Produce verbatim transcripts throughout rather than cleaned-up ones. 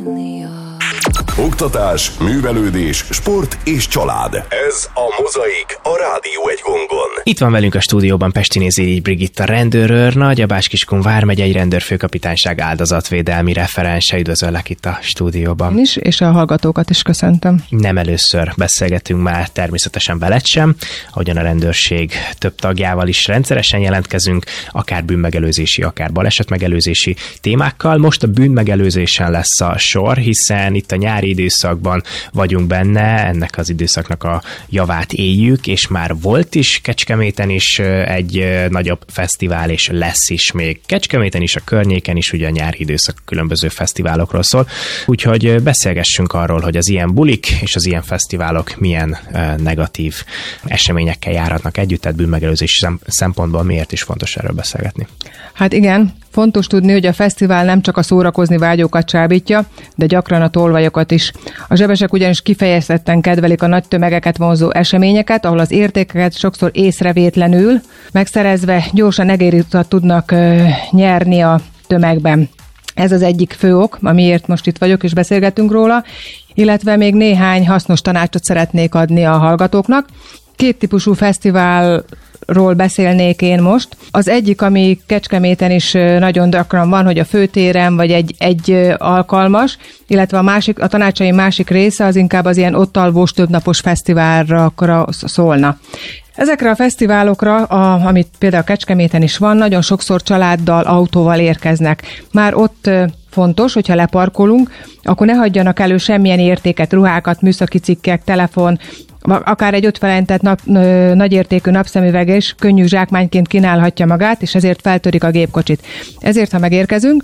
Oktatás, művelődés, sport és család. Ez a Mozaik, a Rádió egy gongon. Itt van velünk a stúdióban Pestiné Zélich Brigitta rendőrőrnagy, a Bács-Kiskun vármegyei rendőrfőkapitányság áldozatvédelmi referense. Üdvözöllek itt a stúdióban. Én is, és a hallgatókat is köszöntöm. Nem először beszélgetünk már természetesen veled sem, ahogyan a rendőrség több tagjával is rendszeresen jelentkezünk, akár bűnmegelőzési, akár balesetmegelőzési témákkal. Most a bűnmegelőzésen lesz a sor, hiszen itt a nyári időszakban vagyunk benne, ennek az időszaknak a javát éljük, és már volt is Kecskeméten is egy nagyobb fesztivál, és lesz is még Kecskeméten is, a környéken is, ugye a nyári időszak különböző fesztiválokról szól. Úgyhogy beszélgessünk arról, hogy az ilyen bulik és az ilyen fesztiválok milyen negatív eseményekkel járhatnak együtt, tehát bűnmegelőzési szempontból miért is fontos erről beszélgetni. Hát igen, fontos tudni, hogy a fesztivál nem csak a szórakozni vágyókat csábítja, de gyakran a tolvajokat is. A zsebesek ugyanis kifejezetten kedvelik a nagy tömegeket vonzó eseményeket, ahol az értékeket sokszor észrevétlenül megszerezve gyorsan egériutat tudnak ö, nyerni a tömegben. Ez az egyik fő ok, amiért most itt vagyok és beszélgetünk róla, illetve még néhány hasznos tanácsot szeretnék adni a hallgatóknak. Két típusú fesztivál ról beszélnék én most. Az egyik, ami Kecskeméten is nagyon gyakran van, hogy a főtéren vagy egy, egy alkalmas, illetve a, másik, a tanácsaim másik része az inkább az ilyen ott alvós többnapos fesztiválra szólna. Ezekre a fesztiválokra, a, amit például Kecskeméten is van, nagyon sokszor családdal, autóval érkeznek. Már ott fontos, hogyha leparkolunk, akkor ne hagyjanak elő semmilyen értéket, ruhákat, műszaki cikkek, telefon, akár egy ötvenentett nap, ö, nagyértékű napszemüveg is könnyű zsákmányként kínálhatja magát, és ezért feltörik a gépkocsit. Ezért, ha megérkezünk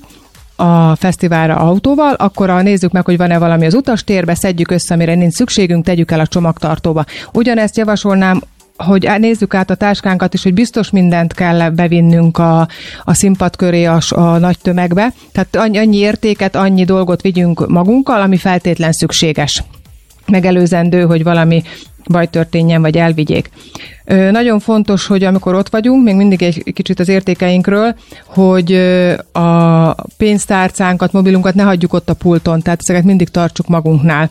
a fesztiválra autóval, akkor a, nézzük meg, hogy van-e valami az utastérbe, szedjük össze, amire nincs szükségünk, tegyük el a csomagtartóba. Ugyanezt javasolnám, hogy nézzük át a táskánkat is, hogy biztos mindent kell bevinnünk a, a színpad köré, a, a nagy tömegbe. Tehát annyi, annyi értéket, annyi dolgot vigyünk magunkkal, ami feltétlen szükséges. Megelőzendő, hogy valami baj történjen, vagy elvigyék. Ö, nagyon fontos, hogy amikor ott vagyunk, még mindig egy kicsit az értékeinkről, hogy a pénztárcánkat, mobilunkat ne hagyjuk ott a pulton, tehát ezeket mindig tartsuk magunknál.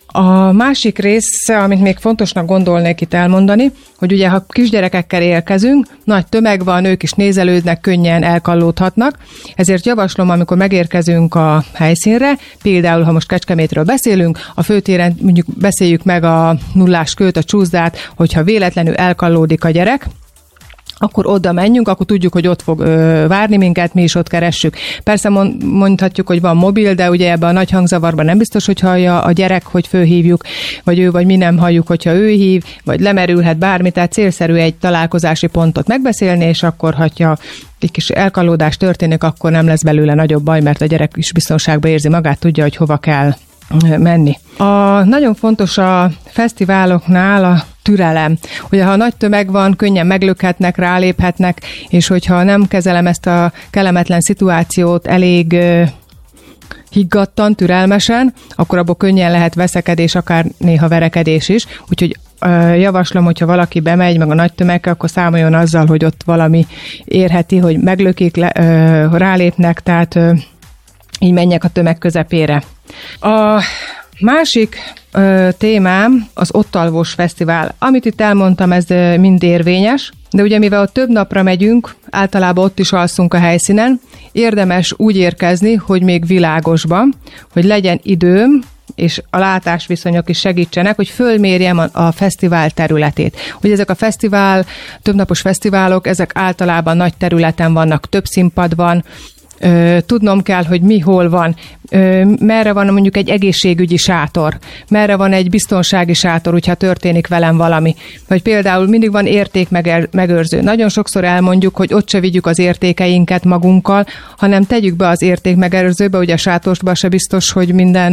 A másik része, amit még fontosnak gondolnék itt elmondani, hogy ugye ha kisgyerekekkel érkezünk, nagy tömeg van, ők is nézelődnek, könnyen elkallódhatnak, ezért javaslom, amikor megérkezünk a helyszínre, például ha most Kecskemétről beszélünk, a főtéren mondjuk beszéljük meg a nullás kőt, a csúszdát, hogyha véletlenül elkallódik a gyerek, akkor oda menjünk, akkor tudjuk, hogy ott fog ö, várni minket, mi is ott keressük. Persze mondhatjuk, hogy van mobil, de ugye ebben a nagy hangzavarban nem biztos, hogy hallja a gyerek, hogy fölhívjuk, vagy ő, vagy mi nem halljuk, hogyha ő hív, vagy lemerülhet bármi, tehát célszerű egy találkozási pontot megbeszélni, és akkor, hogyha egy kis elkallódás történik, akkor nem lesz belőle nagyobb baj, mert a gyerek is biztonságban érzi magát, tudja, hogy hova kell menni. A, nagyon fontos a fesztiváloknál a türelem. Ugye, ha nagy tömeg van, könnyen meglökhetnek, ráléphetnek, és hogyha nem kezelem ezt a kellemetlen szituációt elég uh, higgadtan, türelmesen, akkor abból könnyen lehet veszekedés, akár néha verekedés is. Úgyhogy uh, javaslom, hogyha valaki bemegy, meg a nagy tömegkel, akkor számoljon azzal, hogy ott valami érheti, hogy meglökik, le, uh, rálépnek, tehát uh, így menjek a tömeg közepére. A másik ö, témám az ott alvós fesztivál. Amit itt elmondtam, ez ö, mind érvényes, de ugye mivel ott több napra megyünk, általában ott is alszunk a helyszínen, érdemes úgy érkezni, hogy még világosban, hogy legyen időm, és a látásviszonyok is segítsenek, hogy fölmérjem a, a fesztivál területét. Ugye ezek a fesztivál, többnapos fesztiválok, ezek általában nagy területen vannak, több színpad van, tudnom kell, hogy mi hol van, merre van mondjuk egy egészségügyi sátor, merre van egy biztonsági sátor, hogyha történik velem valami. Vagy például mindig van értékmegőrző. Nagyon sokszor elmondjuk, hogy ott se vigyük az értékeinket magunkkal, hanem tegyük be az értékmegőrzőbe, ugye a sátorba se biztos, hogy minden